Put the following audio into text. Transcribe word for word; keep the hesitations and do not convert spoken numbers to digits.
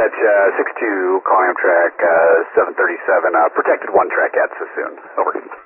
That's uh, six two, calling up track uh, seven thirty-seven, uh, protected one track at Sassoon. Over.